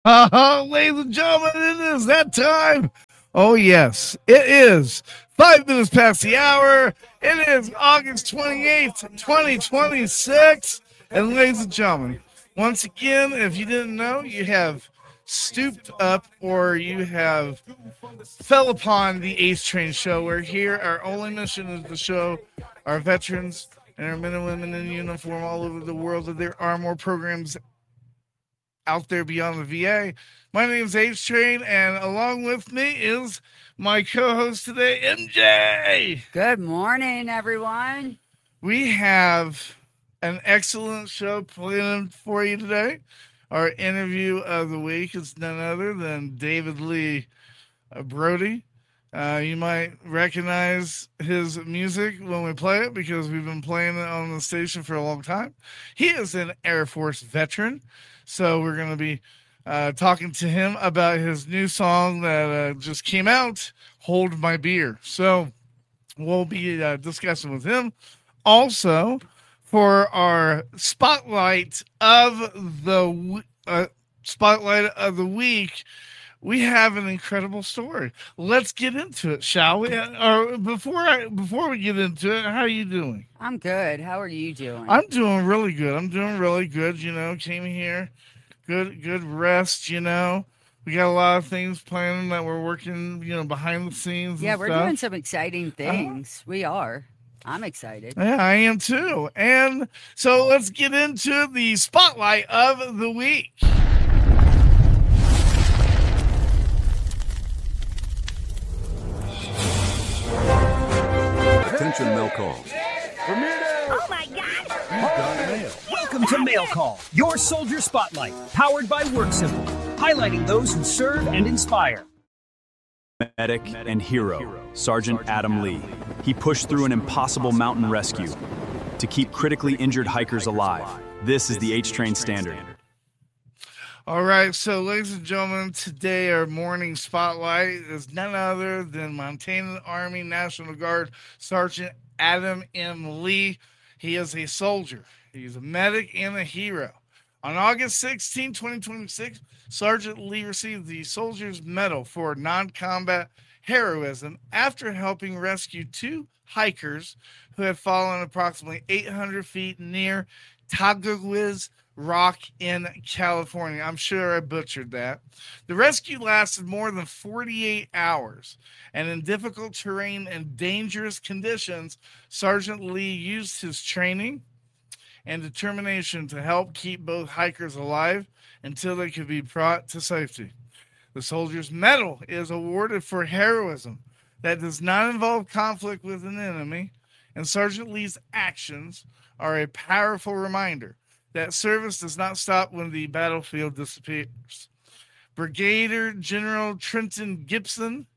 Ladies and gentlemen, it is that time. Oh, yes, it is 5 minutes past the hour. It is August 28th, 2026. And ladies and gentlemen, once again, if you didn't know, you have stooped up or you have fell upon the Ace Train Show. We're here. Our only mission is to show our veterans and our men and women in uniform all over the world that there are more programs out there beyond the VA. My name is H Train, and along with me is my co-host today, MJ. Good morning, everyone. We have an excellent show planned for you today. Our interview of the week is none other than David Lee Brody. You might recognize his music when we play it because we've been playing it on the station for a long time. He is an Air Force veteran. So we're going to be talking to him about his new song that just came out, Hold My Beer. So we'll be discussing with him. Also, for our Spotlight of the Week, we have an incredible story. Let's get into it, shall we? Or before we get into it, how are you doing? I'm good. How are you doing? I'm doing really good. You know, came here, good rest, you know. We got a lot of things planning that we're working, you know, behind the scenes. Yeah, and we're stuff. doing some exciting things. We are. I'm excited. Yeah, I am too. And so let's get into the Spotlight of the Week. Attention, mail calls. Oh my God! You've got mail. Welcome to Mail Call, your soldier spotlight, powered by WorkSimple, highlighting those who serve and inspire. Medic and hero, Sergeant Adam Lee. He pushed through an impossible mountain rescue to keep critically injured hikers alive. This is the H-Train Standard. All right, so ladies and gentlemen, today our morning spotlight is none other than Montana Army National Guard Sergeant Adam M. Lee. He is a soldier. He's a medic and a hero. On August 16, 2026, Sergeant Lee received the Soldier's Medal for non-combat heroism after helping rescue two hikers who had fallen approximately 800 feet near Taguaguiz Rock in California. I'm sure I butchered that. The rescue lasted more than 48 hours, and in difficult terrain and dangerous conditions, Sergeant Lee used his training and determination to help keep both hikers alive until they could be brought to safety. The Soldier's Medal is awarded for heroism that does not involve conflict with an enemy, and Sergeant Lee's actions are a powerful reminder that service does not stop when the battlefield disappears. Brigadier General Trenton Gibson,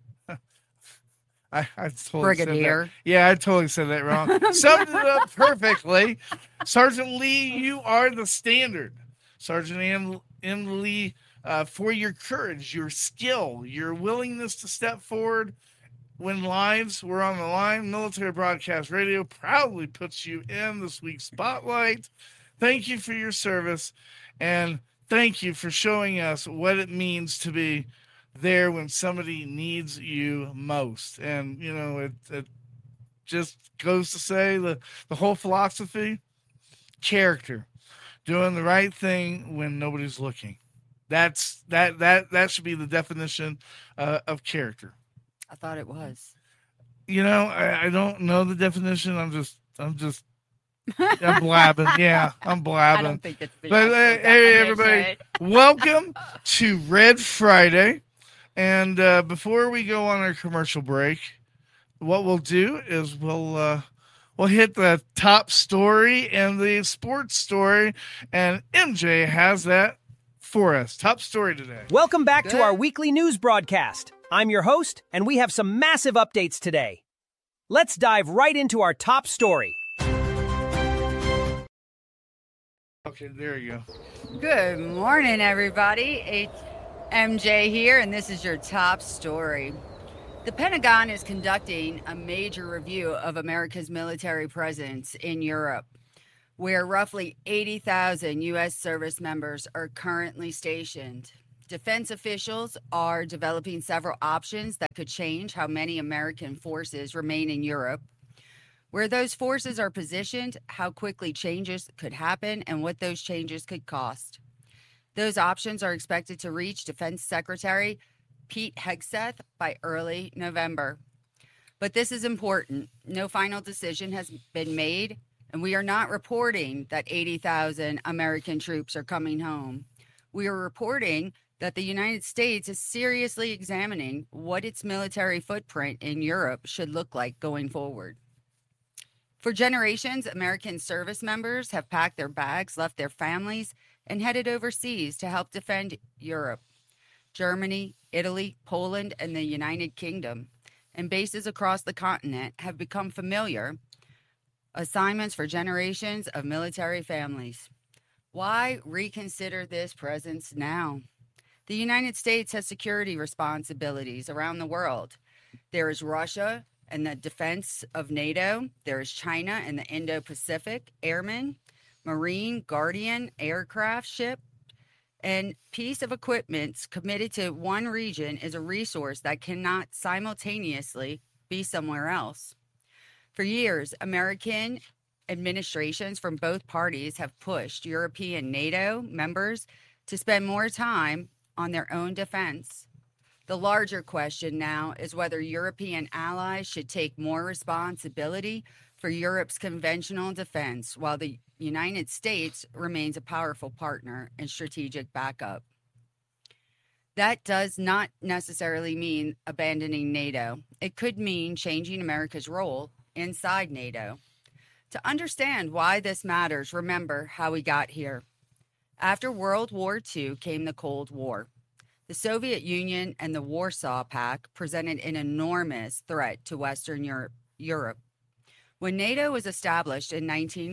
I totally Brigadier. Said that. Yeah, I totally said that wrong. Summed it up perfectly. Sergeant Lee, you are the standard. Sergeant M. Lee, for your courage, your skill, your willingness to step forward when lives were on the line, Military Broadcast Radio proudly puts you in this week's spotlight. Thank you for your service, and thank you for showing us what it means to be there when somebody needs you most. And, you know, it just goes to say the whole philosophy, character, doing the right thing when nobody's looking. That should be the definition of character. I thought it was. You know, I don't know the definition. I'm blabbing. Yeah, I'm blabbing. I don't think that's the But hey, everybody, welcome to Red Friday. And before we go on our commercial break, what we'll do is we'll hit the top story and the sports story, and MJ has that for us. Top story today. Welcome back to our weekly news broadcast. I'm your host, and we have some massive updates today. Let's dive right into our top story. Okay, there you go. Good morning, everybody. MJ here, and this is your top story. The Pentagon is conducting a major review of America's military presence in Europe, where roughly 80,000 U.S. service members are currently stationed. Defense officials are developing several options that could change how many American forces remain in Europe, where those forces are positioned, how quickly changes could happen, and what those changes could cost. Those options are expected to reach Defense Secretary Pete Hegseth by early November. But this is important. No final decision has been made, and we are not reporting that 80,000 American troops are coming home. We are reporting that the United States is seriously examining what its military footprint in Europe should look like going forward. For generations, American service members have packed their bags, left their families, and headed overseas to help defend Europe. Germany, Italy, Poland, and the United Kingdom, and bases across the continent have become familiar assignments for generations of military families. Why reconsider this presence now? The United States has security responsibilities around the world. There is Russia and the defense of NATO. There is China and the Indo-Pacific Airmen, Marine Guardian aircraft ship, and piece of equipment committed to one region is a resource that cannot simultaneously be somewhere else. For years, American administrations from both parties have pushed European NATO members to spend more time on their own defense. The larger question now is whether European allies should take more responsibility for Europe's conventional defense, while the United States remains a powerful partner and strategic backup. That does not necessarily mean abandoning NATO. It could mean changing America's role inside NATO. To understand why this matters, remember how we got here. After World War II came the Cold War. The Soviet Union and the Warsaw Pact presented an enormous threat to Western Europe. When NATO was established in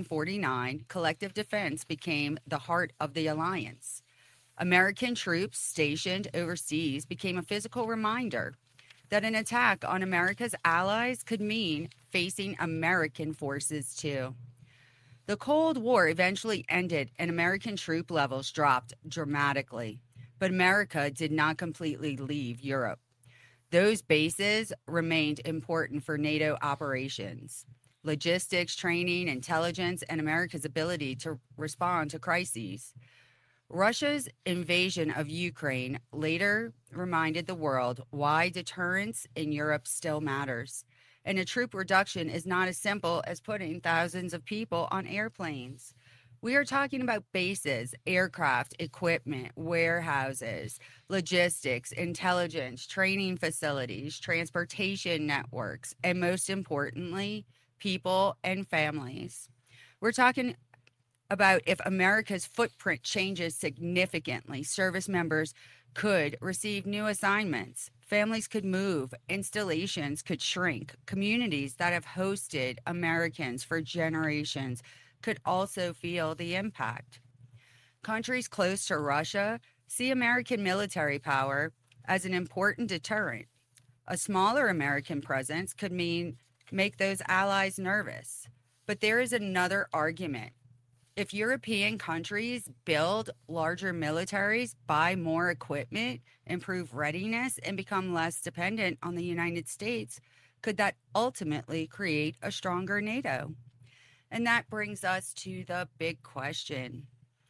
1949, collective defense became the heart of the alliance. American troops stationed overseas became a physical reminder that an attack on America's allies could mean facing American forces too. The Cold War eventually ended and American troop levels dropped dramatically. But America did not completely leave Europe. Those bases remained important for NATO operations, logistics, training, intelligence, and America's ability to respond to crises. Russia's invasion of Ukraine later reminded the world why deterrence in Europe still matters. And a troop reduction is not as simple as putting thousands of people on airplanes. We are talking about bases, aircraft, equipment, warehouses, logistics, intelligence, training facilities, transportation networks, and most importantly, people and families. We're talking about if America's footprint changes significantly, service members could receive new assignments, families could move, installations could shrink, communities that have hosted Americans for generations could also feel the impact. Countries close to Russia see American military power as an important deterrent. A smaller American presence could make those allies nervous. But there is another argument. If European countries build larger militaries, buy more equipment, improve readiness, and become less dependent on the United States, could that ultimately create a stronger NATO? And that brings us to the big question.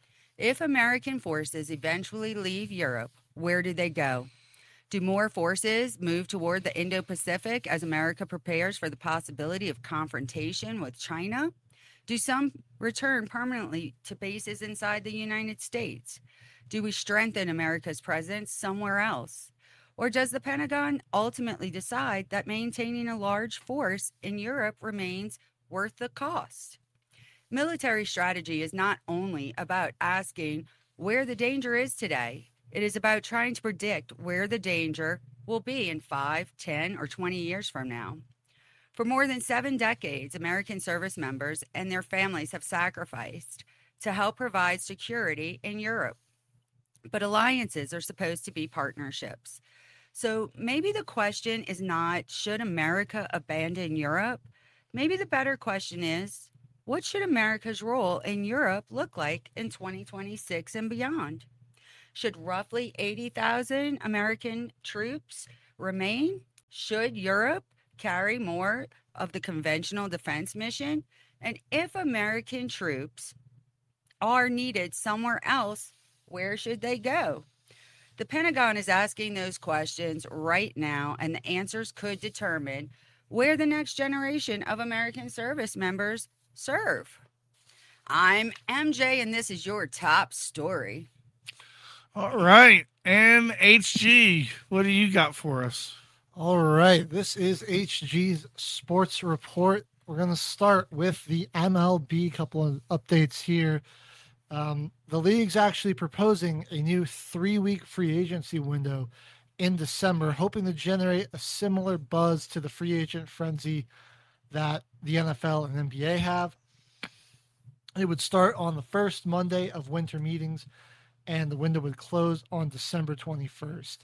If American forces eventually leave Europe, where do they go? Do more forces move toward the Indo-Pacific as America prepares for the possibility of confrontation with China? Do some return permanently to bases inside the United States? Do we strengthen America's presence somewhere else? Or does the Pentagon ultimately decide that maintaining a large force in Europe remains worth the cost? Military strategy is not only about asking where the danger is today. It is about trying to predict where the danger will be in 5, 10, or 20 years from now. For more than 7 decades, American service members and their families have sacrificed to help provide security in Europe. But alliances are supposed to be partnerships. So maybe the question is not, should America abandon Europe? Maybe the better question is, what should America's role in Europe look like in 2026 and beyond? Should roughly 80,000 American troops remain? Should Europe carry more of the conventional defense mission? And if American troops are needed somewhere else, where should they go? The Pentagon is asking those questions right now, and the answers could determine where the next generation of American service members serve. I'm MJ, and this is your top story. All right. And HG, what do you got for us? All right. This is HG's Sports Report. We're going to start with the MLB. Couple of updates here. The league's actually proposing a new 3-week free agency window in December, hoping to generate a similar buzz to the free agent frenzy that the NFL and NBA have. It would start on the first Monday of winter meetings, and the window would close on December 21st.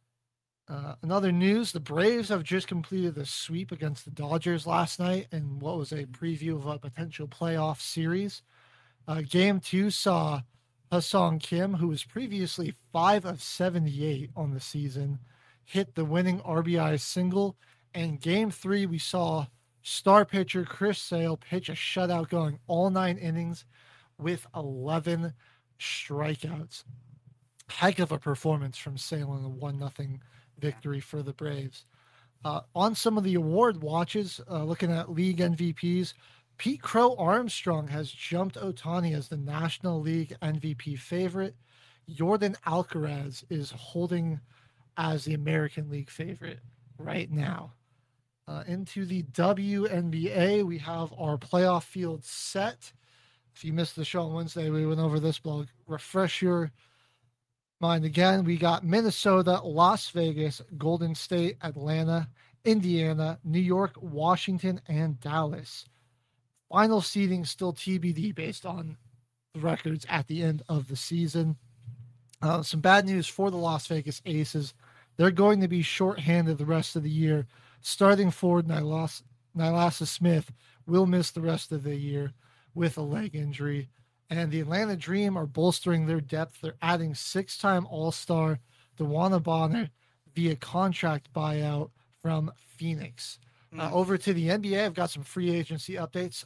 Another news, the Braves have just completed a sweep against the Dodgers last night in what was a preview of a potential playoff series. Game 2 saw Ha-Seong Kim, who was previously 5 of 78 on the season, hit the winning RBI single. And Game 3, we saw star pitcher Chris Sale pitch a shutout going all 9 innings with 11 strikeouts. Heck of a performance from Sale in a 1-0 victory for the Braves. On some of the award watches, looking at league MVPs, Pete Crow Armstrong has jumped Ohtani as the National League MVP favorite. Yordan Alcaraz is holding as the American League favorite right now. Into the WNBA, we have our playoff field set. If you missed the show on Wednesday, we went over this, but I'll refresh your mind again. We got Minnesota, Las Vegas, Golden State, Atlanta, Indiana, New York, Washington, and Dallas. Final seeding still TBD based on the records at the end of the season. Some bad news for the Las Vegas Aces. They're going to be shorthanded the rest of the year. Starting forward, Nylasa Smith will miss the rest of the year with a leg injury. And the Atlanta Dream are bolstering their depth. They're adding 6-time All-Star DeWanna Bonner via contract buyout from Phoenix. Over to the NBA, I've got some free agency updates.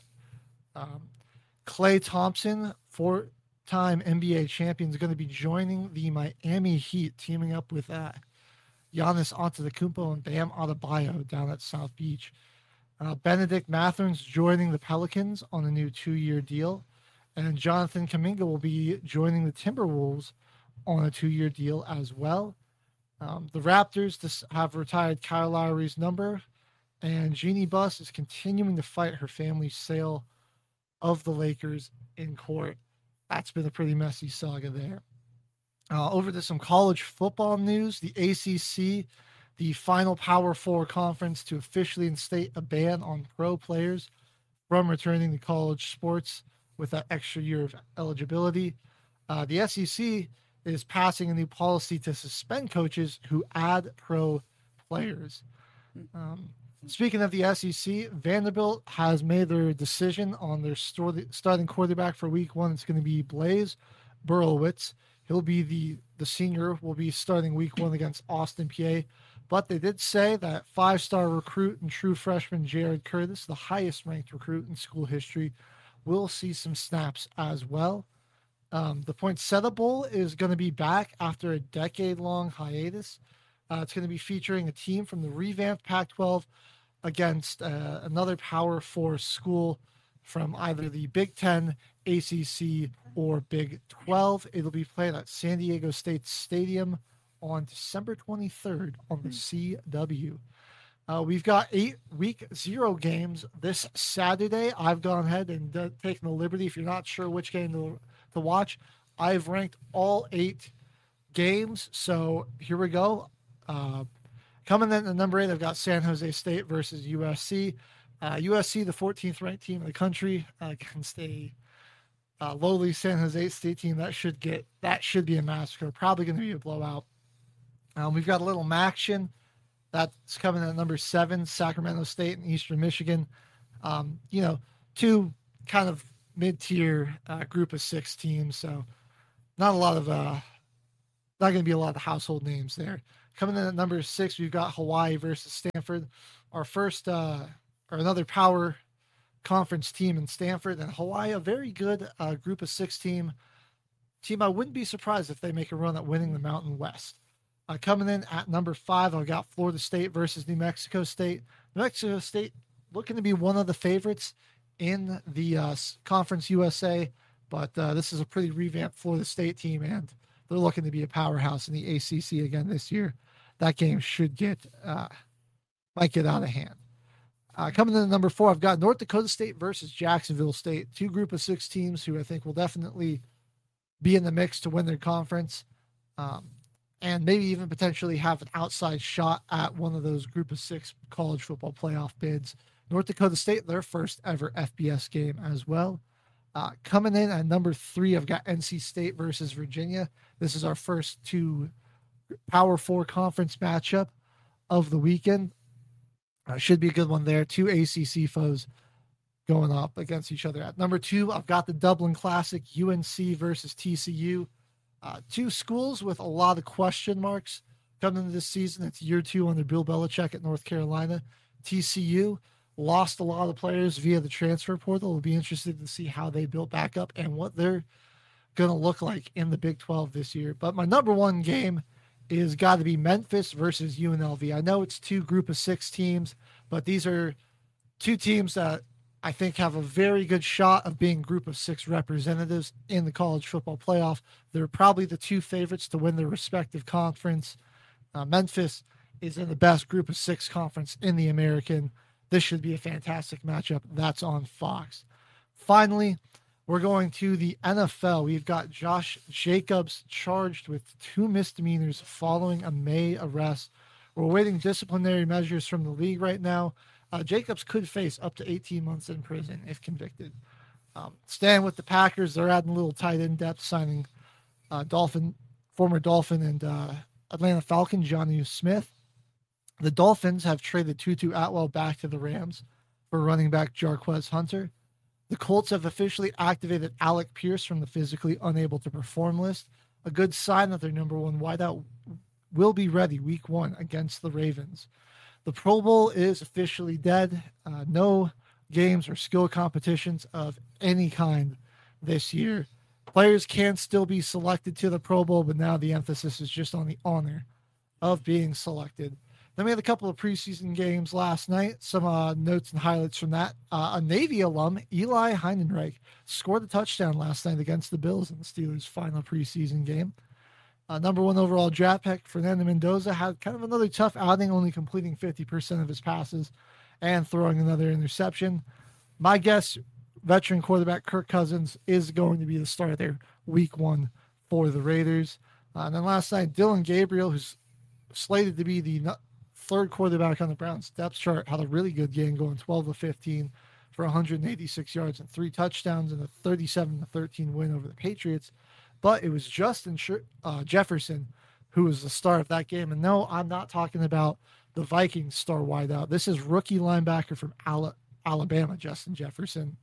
Klay Thompson, 4-time NBA champion, is going to be joining the Miami Heat, teaming up with Giannis Antetokounmpo and Bam Adebayo down at South Beach. Benedict Mathurin's joining the Pelicans on a new 2-year deal. And Jonathan Kuminga will be joining the Timberwolves on a 2-year deal as well. The Raptors have retired Kyle Lowry's number. And Jeannie Buss is continuing to fight her family's sale of the Lakers in court. That's been a pretty messy saga there. Over to some college football news. The ACC, the final Power 4 conference to officially instate a ban on pro players from returning to college sports with that extra year of eligibility. The SEC is passing a new policy to suspend coaches who add pro players. Speaking of the SEC, Vanderbilt has made their decision on their starting quarterback for week 1. It's going to be Blaise Berlowitz. He'll be the senior, will be starting week 1 against Austin, PA. But they did say that 5-star recruit and true freshman Jared Curtis, the highest ranked recruit in school history, will see some snaps as well. The Poinsettia Bowl is going to be back after a decade-long hiatus. It's going to be featuring a team from the revamped Pac-12 against another Power 4 school from either the Big Ten, ACC, or Big 12. It'll be played at San Diego State Stadium on December 23rd on the CW. We've got 8 week 0 games this Saturday. I've gone ahead and taken the liberty. If you're not sure which game to watch, I've ranked all 8 games. So here we go. Coming in at number 8, I've got San Jose State versus USC. USC, the 14th ranked team in the country, against a lowly San Jose State team. That should be a massacre. Probably going to be a blowout. We've got a little action that's coming at number 7, Sacramento State and Eastern Michigan. 2 kind of mid-tier group of 6 teams. So not a lot of not going to be a lot of household names there. Coming in at number 6, we've got Hawaii versus Stanford. Our first, or another power conference team in Stanford, and Hawaii, a very good group of 6 team. I wouldn't be surprised if they make a run at winning the Mountain West. Coming in at number 5, I've got Florida State versus New Mexico State. New Mexico State looking to be one of the favorites in the Conference USA, but this is a pretty revamped Florida State team, and they're looking to be a powerhouse in the ACC again this year. That game should might get out of hand. Coming in at number 4, I've got North Dakota State versus Jacksonville State, 2 group of 6 teams who I think will definitely be in the mix to win their conference, and maybe even potentially have an outside shot at one of those group of 6 college football playoff bids. North Dakota State, their first ever FBS game as well. Coming in at number 3, I've got NC State versus Virginia. This is our first 2 Power 4 conference matchup of the weekend. Should be a good one there. 2 ACC foes going up against each other. At number 2, I've got the Dublin Classic, UNC versus TCU. 2 schools with a lot of question marks coming into this season. It's year 2 under Bill Belichick at North Carolina. TCU lost a lot of players via the transfer portal. We'll be interested to see how they build back up and what they're going to look like in the Big 12 this year. But my number 1 game is got to be Memphis versus UNLV. I know it's 2 group of 6 teams, but these are 2 teams that I think have a very good shot of being group of 6 representatives in the college football playoff. They're probably the 2 favorites to win their respective conference. Memphis is in the best group of 6 conference in the American. This should be a fantastic matchup. That's on Fox. Finally, we're going to the NFL. We've got Josh Jacobs charged with 2 misdemeanors following a May arrest. We're awaiting disciplinary measures from the league right now. Jacobs could face up to 18 months in prison if convicted. Staying with the Packers, they're adding a little tight end depth, signing former Dolphin and Atlanta Falcon Jonnu Smith. The Dolphins have traded Tutu Atwell back to the Rams for running back Jarquez Hunter. The Colts have officially activated Alec Pierce from the physically unable to perform list, a good sign that their number 1 wideout will be ready week 1 against the Ravens. The Pro Bowl is officially dead. No games or skill competitions of any kind this year. Players can still be selected to the Pro Bowl, but now the emphasis is just on the honor of being selected. Then we had a couple of preseason games last night. Some notes and highlights from that. A Navy alum, Eli Heidenreich, scored a touchdown last night against the Bills in the Steelers' final preseason game. Number 1 overall draft pick, Fernando Mendoza, had kind of another tough outing, only completing 50% of his passes and throwing another interception. My guess, veteran quarterback Kirk Cousins is going to be the starter week 1 for the Raiders. And then last night, Dylan Gabriel, who's slated to be the 3rd quarterback on the Browns depth chart, had a really good game, going 12 of 15 for 186 yards and 3 touchdowns and a 37-13 win over the Patriots. But it was Justin Jefferson who was the star of that game. And no, I'm not talking about the Vikings star wideout. This is rookie linebacker from Alabama, Justin Jefferson.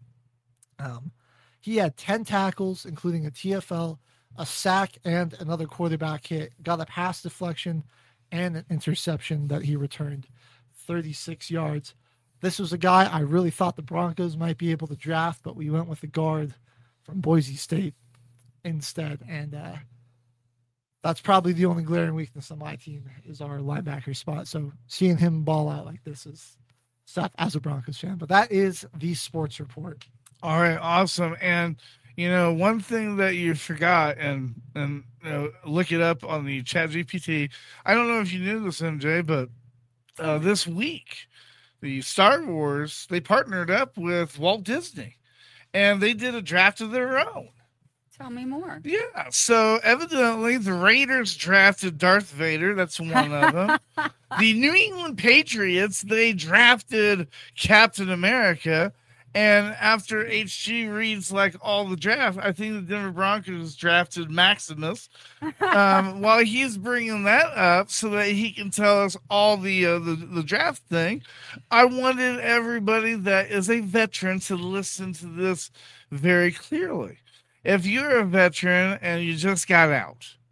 He had 10 tackles, including a TFL, a sack, and another quarterback hit. Got a pass deflection and an interception that he returned 36 yards. This was a guy I really thought the Broncos might be able to draft, but we went with the guard from Boise State instead. And that's probably the only glaring weakness on my team is our linebacker spot. So seeing him ball out like this is tough as a Broncos fan. But that is the sports report. All right, awesome. And one thing that you forgot, and look it up on the ChatGPT. I don't know if you knew this, MJ, but this week, the Star Wars, they partnered up with Walt Disney, and they did a draft of their own. Tell me more. Yeah, so evidently the Raiders drafted Darth Vader. That's one of them. The New England Patriots, they drafted Captain America. And after HG reads like all the draft, I think the Denver Broncos drafted Maximus. While he's bringing that up so that he can tell us all the draft thing, I wanted everybody that is a veteran to listen to this very clearly. If you're a veteran and you just got out,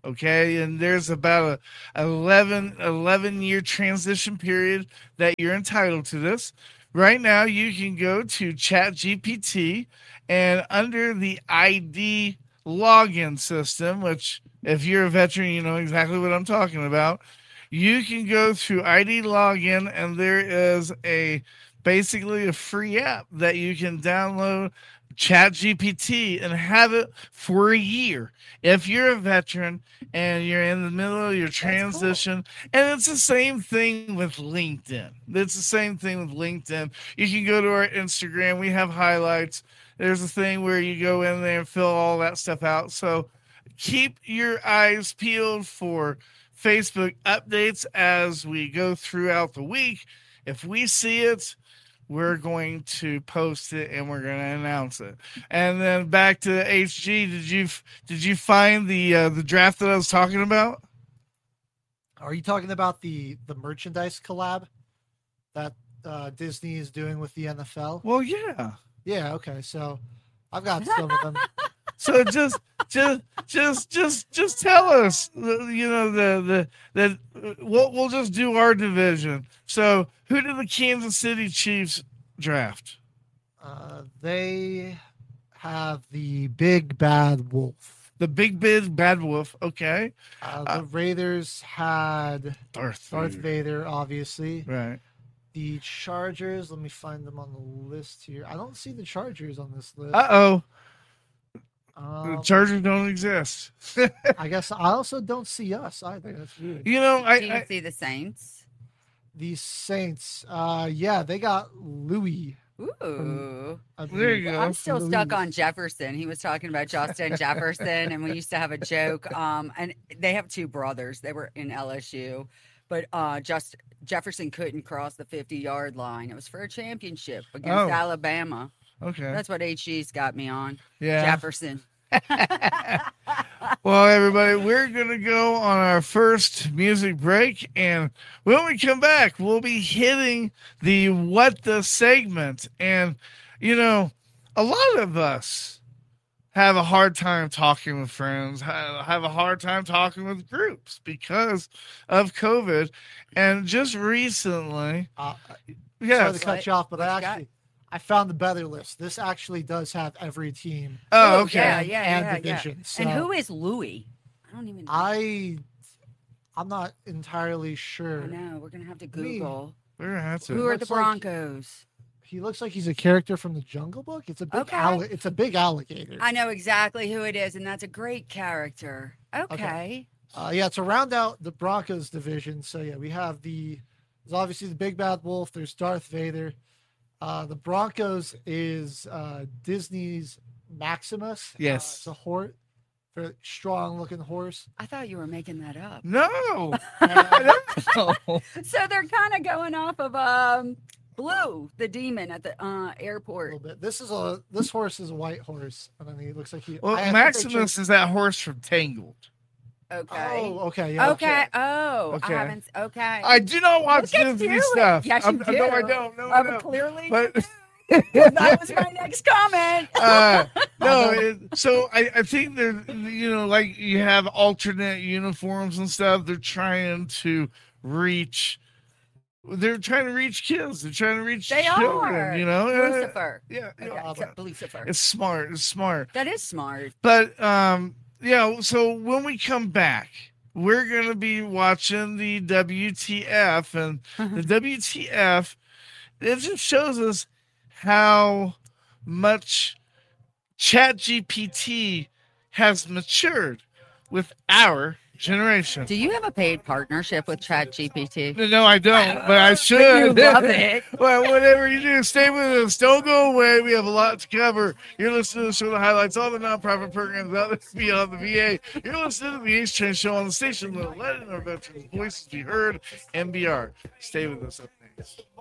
Okay. And there's about a 11-year transition period that you're entitled to this. Right now, you can go to ChatGPT, and under the ID login system, which if you're a veteran, you know exactly what I'm talking about. You can go through ID login, and there is basically a free app that you can download, ChatGPT, and have it for a year. If you're a veteran and you're in the middle of your transition, and it's the same thing with LinkedIn. It's the same thing with LinkedIn. You can go to our Instagram. We have highlights. There's a thing where you go in there and fill all that stuff out. So keep your eyes peeled for Facebook updates as we go throughout the week. If we see it, we're going to post it and we're going to announce it. And then back to HG. Did you find the draft that I was talking about? Are you talking about the merchandise collab that Disney is doing with the NFL? Well, yeah. Yeah. Okay. So I've got some of them. So just tell us, you know, that we'll just do our division. So who did the Kansas City Chiefs draft? They have the Big Bad Wolf. The Big Bad Wolf. Okay. The Raiders had Darth Vader, obviously. Right. The Chargers, let me find them on the list here. I don't see the Chargers on this list. Uh-oh. The Chargers don't exist. I guess I also don't see us either. That's weird. You know, Do you see the Saints? The Saints, yeah, they got Louis. Ooh. There you go. I'm still stuck on Jefferson. He was talking about Justin Jefferson, and we used to have a joke. And they have two brothers. They were in LSU, but Jefferson couldn't cross the 50-yard line. It was for a championship against Alabama. Okay. That's what HG's got me on. Yeah. Jefferson. Well, everybody, we're going to go on our first music break. And when we come back, we'll be hitting the What the segment. And, you know, a lot of us have a hard time talking with friends, have a hard time talking with groups because of COVID. And just recently, sorry to cut you off, but I found the better list. This actually does have every team. Oh, okay. And division. So and who is Louis? I don't even know. I'm not entirely sure. I know. We're going to have to Google. We're gonna have to. Who are the Broncos? He looks like he's a character from the Jungle Book. It's a big it's a big alligator. I know exactly who it is, and that's a great character. Okay. Yeah, to round out the Broncos division. So yeah, we have there's obviously the Big Bad Wolf. There's Darth Vader. The Broncos is Disney's Maximus. Yes. It's a horse, very strong looking horse. I thought you were making that up. No. So they're kind of going off of Blue, the demon at the airport. A little bit. This horse is a white horse, and then he looks like he. Well, Maximus is that horse from Tangled. Okay. Oh, okay. Yeah, okay. Oh, Okay. I haven't. Okay. I do not watch Disney stuff. Yes, you do. No, I don't. No, I don't. Clearly. But that was my next comment. So I think they're, you know, like you have alternate uniforms and stuff. They're trying to reach. They're trying to reach kids. They're trying to reach children. Are. You know, Lucifer. Yeah. Lucifer. It's smart. It's smart. That is smart. But yeah. So when we come back, we're gonna be watching the WTF, and the WTF. It just shows us how much ChatGPT has matured with our generation. Do you have a paid partnership with ChatGPT? No, I don't, but I should. You love it. Well, whatever you do, stay with us. Don't go away. We have a lot to cover. You're listening to the show that highlights all the nonprofit programs out there beyond the VA. You're listening to the H Train Show on the station that letting our veterans' voices be heard. MBR. Stay with us up next.